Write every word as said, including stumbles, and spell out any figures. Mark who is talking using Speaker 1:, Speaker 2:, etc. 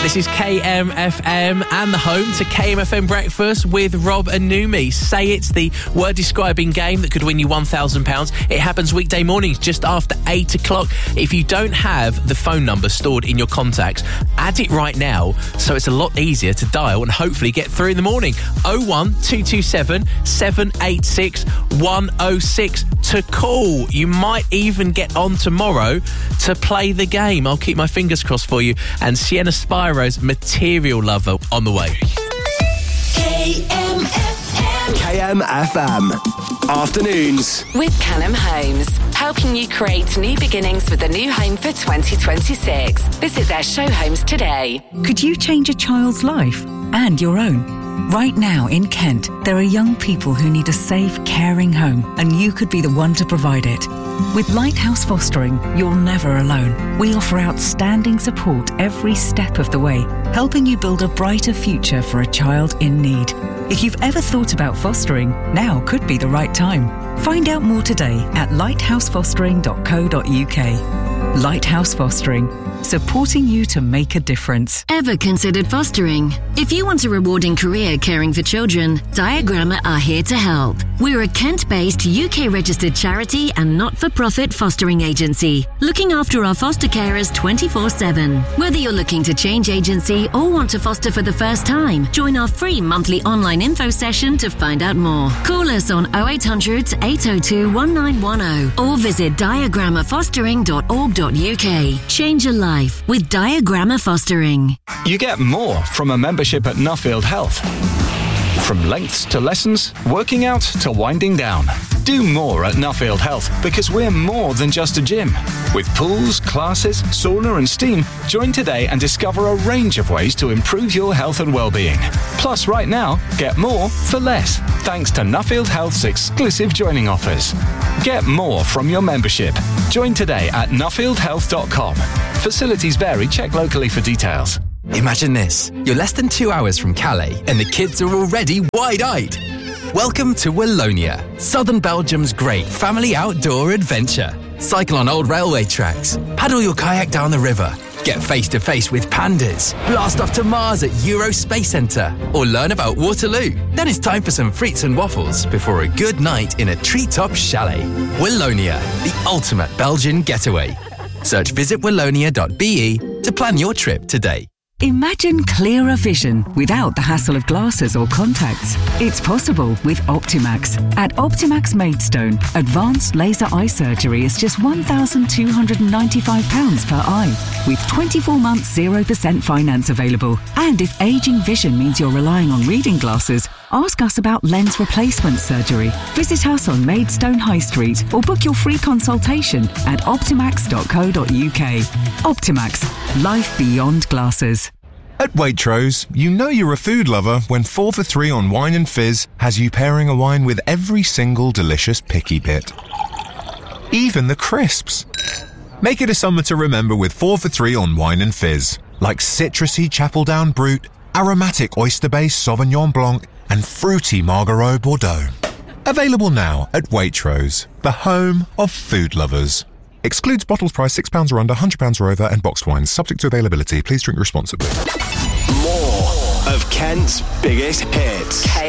Speaker 1: This is K M F M and the home to K M F M Breakfast with Rob and Numi. Say It's the word describing game that could win you one thousand pounds. It happens weekday mornings just after eight o'clock. If you don't have the phone number stored in your contacts, add it right now so it's a lot easier to dial and hopefully get through in the morning. oh one two two seven, seven eight six, one oh six to call. You might even get on tomorrow to play the game. I'll keep my fingers crossed for you. And Sienna Spiro's Material Lover on the way.
Speaker 2: K M F M.
Speaker 3: K M F M. Afternoons.
Speaker 4: With Callum Homes, helping you create new beginnings with a new home for twenty twenty-six. Visit their show homes today.
Speaker 5: Could you change a child's life and your own? Right now in Kent, there are young people who need a safe, caring home, and you could be the one to provide it. With Lighthouse Fostering, you're never alone. We offer outstanding support every step of the way, helping you build a brighter future for a child in need. If you've ever thought about fostering, now could be the right time. Find out more today at lighthouse fostering dot co dot uk. Lighthouse Fostering, supporting you to make a difference.
Speaker 6: Ever considered fostering? If you want a rewarding career caring for children, Diagramma are here to help. We're a Kent-based U K-registered charity and not-for-profit fostering agency, looking after our foster carers twenty-four seven. Whether you're looking to change agency or want to foster for the first time, join our free monthly online info session to find out more. Call us on oh eight hundred, eight oh two, one nine one oh or visit diagramma fostering dot org dot uk. Change a life with Diagramma Fostering.
Speaker 7: You get more from a membership at Nuffield Health. From lengths to lessons, working out to winding down. Do more at Nuffield Health because we're more than just a gym. With pools, classes, sauna and steam, join today and discover a range of ways to improve your health and well-being. Plus, right now, get more for less, thanks to Nuffield Health's exclusive joining offers. Get more from your membership. Join today at nuffield health dot com. Facilities vary. Check locally for details.
Speaker 8: Imagine this. You're less than two hours from Calais and the kids are already wide-eyed. Welcome to Wallonia, southern Belgium's great family outdoor adventure. Cycle on old railway tracks, paddle your kayak down the river, get face-to-face with pandas, blast off to Mars at Euro Space Centre, or learn about Waterloo. Then it's time for some frites and waffles before a good night in a treetop chalet. Wallonia, the ultimate Belgian getaway. Search visit wallonia dot b e to plan your trip today.
Speaker 5: Imagine clearer vision without the hassle of glasses or contacts. It's possible with Optimax. At Optimax Maidstone, advanced laser eye surgery is just one thousand two hundred ninety-five pounds per eye, with twenty-four months zero percent finance available. And if ageing vision means you're relying on reading glasses, ask us about lens replacement surgery. Visit us on Maidstone High Street or book your free consultation at optimax dot co dot uk. Optimax, life beyond glasses.
Speaker 9: At Waitrose, you know you're a food lover when four for three on wine and fizz has you pairing a wine with every single delicious picky bit. Even the crisps. Make it a summer to remember with four for three on wine and fizz, like citrusy Chapeldown Brut, aromatic oyster-based Sauvignon Blanc, and fruity Margariot Bordeaux. Available now at Waitrose, the home of food lovers. Excludes bottles priced six pounds or under, one hundred pounds or over, and boxed wines. Subject to availability. Please drink responsibly.
Speaker 3: More of Kent's biggest hits.